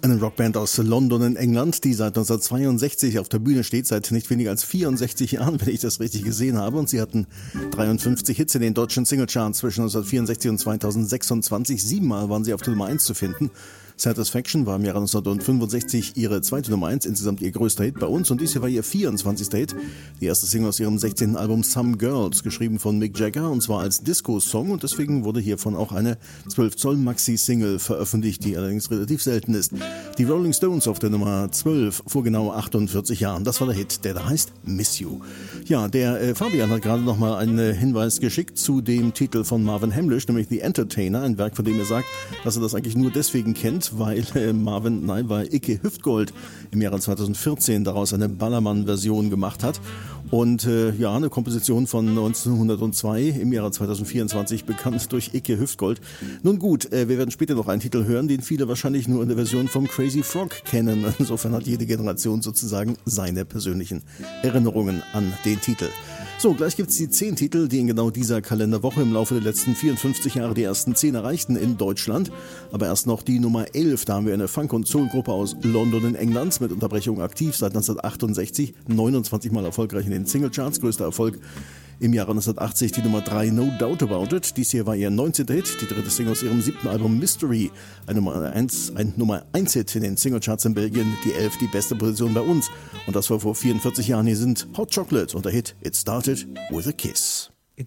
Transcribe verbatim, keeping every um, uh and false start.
Eine Rockband aus London in England, die seit neunzehnhundertzweiundsechzig auf der Bühne steht, seit nicht weniger als vierundsechzig Jahren, wenn ich das richtig gesehen habe. Und sie hatten dreiundfünfzig Hits in den deutschen Singlecharts zwischen neunzehnhundertvierundsechzig und zweitausendsechsundzwanzig. Siebenmal waren sie auf der Nummer eins zu finden. Satisfaction war im Jahre neunzehnhundertfünfundsechzig ihre zweite Nummer eins, insgesamt ihr größter Hit bei uns. Und dies hier war ihr vierundzwanzigster Hit, die erste Single aus ihrem sechzehnten Album Some Girls, geschrieben von Mick Jagger, und zwar als Disco-Song. Und deswegen wurde hiervon auch eine zwölf Zoll Maxi-Single veröffentlicht, die allerdings relativ selten ist. Die Rolling Stones auf der Nummer zwölf vor genau achtundvierzig Jahren. Das war der Hit, der da heißt Miss You. Ja, der äh, Fabian hat gerade noch mal einen äh, Hinweis geschickt zu dem Titel von Marvin Hamlisch, nämlich The Entertainer, ein Werk, von dem er sagt, dass er das eigentlich nur deswegen kennt, weil äh, Marvin, nein, weil Icke Hüftgold im Jahre zweitausendvierzehn daraus eine Ballermann-Version gemacht hat. Und äh, ja, eine Komposition von neunzehnhundertzwei, im Jahre zweitausendvierundzwanzig, bekannt durch Icke Hüftgold. Nun gut, äh, wir werden später noch einen Titel hören, den viele wahrscheinlich nur in der Version vom Crazy Frog kennen. Insofern hat jede Generation sozusagen seine persönlichen Erinnerungen an den Titel. So, gleich gibt's die zehn Titel, die in genau dieser Kalenderwoche im Laufe der letzten vierundfünfzig Jahre die ersten zehn erreichten in Deutschland. Aber erst noch die Nummer elf, da haben wir eine Funk- und Soul-Gruppe aus London in England mit Unterbrechung aktiv seit neunzehnhundertachtundsechzig, neunundzwanzig Mal erfolgreich in den Singlecharts, größter Erfolg im Jahre neunzehnhundertachtzig die Nummer drei, No Doubt About It. Dies hier war ihr neunzehnter Hit, die dritte Single aus ihrem siebten Album Mystery. Ein Nummer eins, ein Nummer eins Hit in den Singlecharts in Belgien, die elf die beste Position bei uns. Und das war vor vierundvierzig Jahren. Hier sind Hot Chocolate und der Hit It Started With a Kiss.